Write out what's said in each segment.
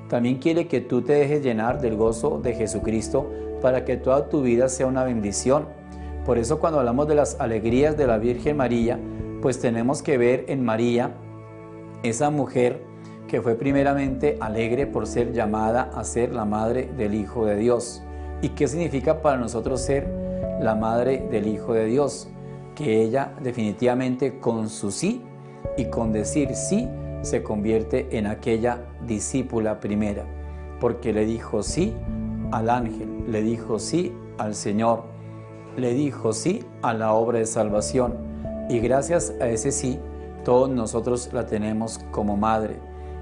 También quiere que tú te dejes llenar del gozo de Jesucristo para que toda tu vida sea una bendición. Por eso cuando hablamos de las alegrías de la Virgen María, pues tenemos que ver en María esa mujer que fue primeramente alegre por ser llamada a ser la madre del Hijo de Dios. ¿Y qué significa para nosotros ser la madre del Hijo de Dios? Que ella definitivamente con su sí y con decir sí se convierte en aquella discípula primera, porque le dijo sí al ángel, le dijo sí al Señor, le dijo sí a la obra de salvación, y gracias a ese sí todos nosotros la tenemos como madre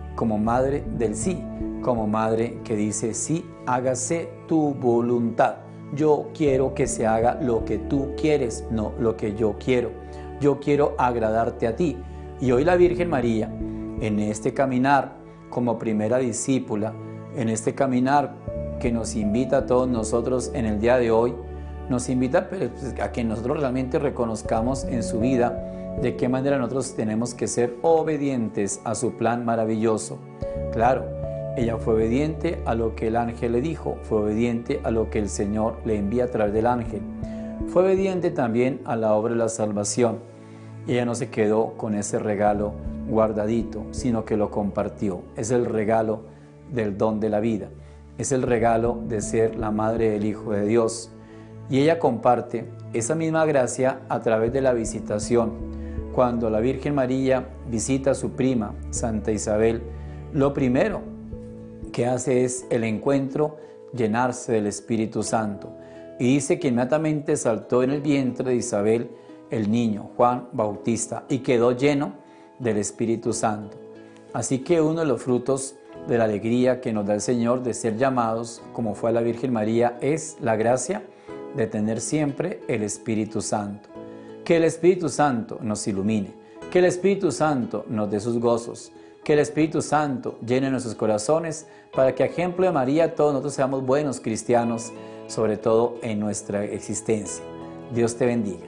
del sí, como madre que dice sí, hágase tu voluntad. Yo quiero que se haga lo que tú quieres, no lo que yo quiero. Yo quiero agradarte a ti. Y hoy la Virgen María, en este caminar como primera discípula, en este caminar que nos invita a todos nosotros en el día de hoy, nos invita a que nosotros realmente reconozcamos en su vida de qué manera nosotros tenemos que ser obedientes a su plan maravilloso. Claro, ella fue obediente a lo que el ángel le dijo, fue obediente a lo que el Señor le envía a través del ángel, fue obediente también a la obra de la salvación. Y ella no se quedó con ese regalo guardadito, sino que lo compartió. Es el regalo del don de la vida, es el regalo de ser la madre del Hijo de Dios. Y ella comparte esa misma gracia a través de la visitación. Cuando la Virgen María visita a su prima, Santa Isabel, lo primero que hace es el encuentro, llenarse del Espíritu Santo. Y dice que inmediatamente saltó en el vientre de Isabel el niño, Juan Bautista, y quedó lleno del Espíritu Santo. Así que uno de los frutos de la alegría que nos da el Señor de ser llamados, como fue a la Virgen María, es la gracia de tener siempre el Espíritu Santo. Que el Espíritu Santo nos ilumine, que el Espíritu Santo nos dé sus gozos, que el Espíritu Santo llene nuestros corazones para que a ejemplo de María todos nosotros seamos buenos cristianos, sobre todo en nuestra existencia. Dios te bendiga.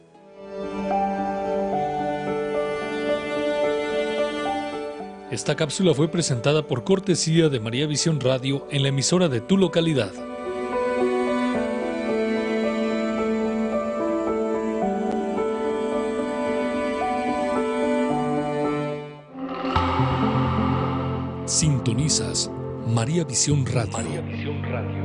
Esta cápsula fue presentada por cortesía de María Visión Radio en la emisora de tu localidad. Sintonizas María Visión Radio. María Visión Radio.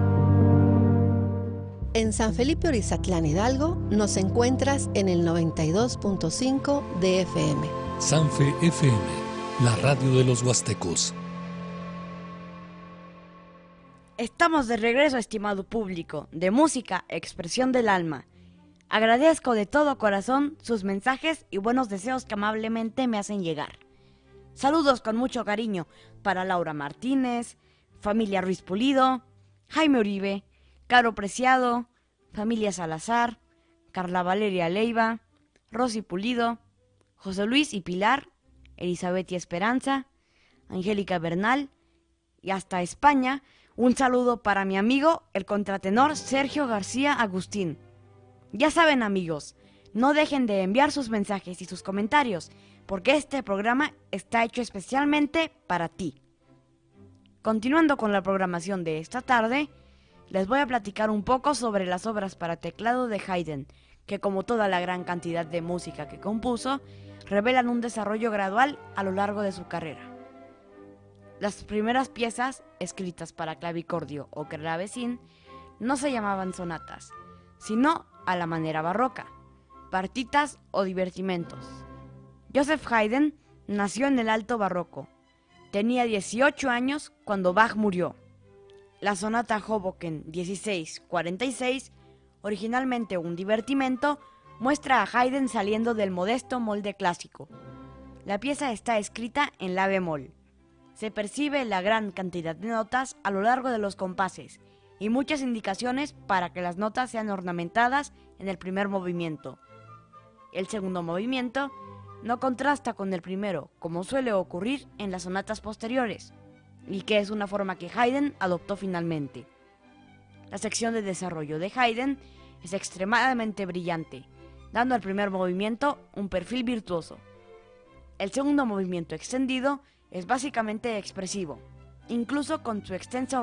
En San Felipe Orizatlán, Hidalgo, nos encuentras en el 92.5 de FM. Sanfe FM, la radio de los huastecos. Estamos de regreso, estimado público, de Música, Expresión del Alma. Agradezco de todo corazón sus mensajes y buenos deseos que amablemente me hacen llegar. Saludos con mucho cariño para Laura Martínez, familia Ruiz Pulido, Jaime Uribe, Caro Preciado, familia Salazar, Carla Valeria Leiva, Rosy Pulido, José Luis y Pilar, Elizabeth y Esperanza, Angélica Bernal, y hasta España, un saludo para mi amigo, el contratenor Sergio García Agustín. Ya saben, amigos, no dejen de enviar sus mensajes y sus comentarios, porque este programa está hecho especialmente para ti. Continuando con la programación de esta tarde, les voy a platicar un poco sobre las obras para teclado de Haydn, que como toda la gran cantidad de música que compuso, revelan un desarrollo gradual a lo largo de su carrera. Las primeras piezas, escritas para clavicordio o clavecín, no se llamaban sonatas, sino a la manera barroca, partitas o divertimentos. Joseph Haydn nació en el Alto Barroco. Tenía 18 años cuando Bach murió. La sonata Hoboken 1646, originalmente un divertimento, muestra a Haydn saliendo del modesto molde clásico. La pieza está escrita en la bemol. Se percibe la gran cantidad de notas a lo largo de los compases y muchas indicaciones para que las notas sean ornamentadas en el primer movimiento. El segundo movimiento no contrasta con el primero, como suele ocurrir en las sonatas posteriores, y que es una forma que Haydn adoptó finalmente. La sección de desarrollo de Haydn es extremadamente brillante, dando al primer movimiento un perfil virtuoso. El segundo movimiento extendido es básicamente expresivo. incluso con su extensa